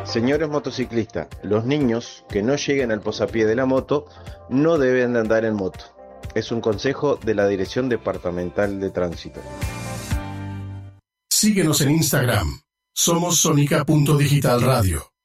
Señores motociclistas, los niños que no lleguen al posapié de la moto no deben de andar en moto. Es un consejo de la Dirección Departamental de Tránsito. Síguenos en Instagram. Somos Sonica.Digital Radio.